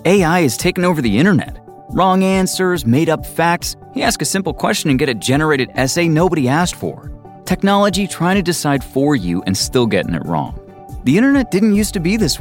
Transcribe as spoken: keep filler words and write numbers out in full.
A I has taken over the internet. Wrong answers, made-up facts. You ask a simple question and get a generated essay nobody asked for. Technology trying to decide for you and still getting it wrong. The internet didn't used to be this way.